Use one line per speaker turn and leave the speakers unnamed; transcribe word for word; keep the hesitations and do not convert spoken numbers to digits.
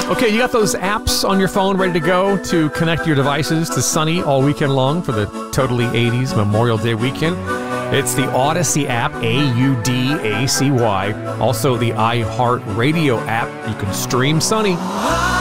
Okay, you got those apps on your phone ready to go to connect your devices to Sunny all weekend long for the Totally eighties Memorial Day weekend. It's the Audacy app, A U D A C Y. Also the iHeartRadio app. You can stream Sunny.